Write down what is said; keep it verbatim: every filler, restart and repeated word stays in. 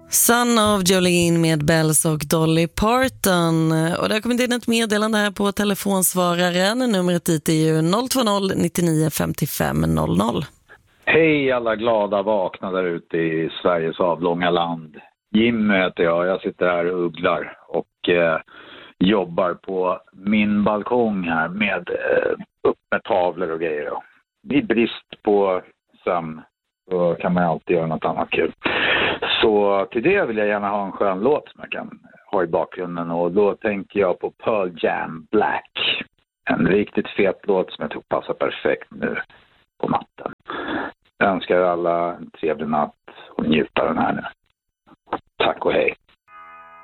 Son of Jolene med Bells och Dolly Parton. Och det har kommit in ett meddelande här på telefonsvararen. Numret dit är ju noll två noll nittionio femtiofem noll noll. Hej alla glada vakna där ute i Sveriges avlånga land. Jim heter jag, jag sitter här och ugglar och eh, jobbar på min balkong här med eh, upp med tavlor och grejer. I brist på sömn så kan man alltid göra något annat kul. Så till det vill jag gärna ha en skön låt som jag kan ha i bakgrunden. Och då tänker jag på Pearl Jam Black. En riktigt fet låt som jag tror passar perfekt nu på natten. Jag önskar alla en trevlig natt och njuta den här nu. Tack och hej.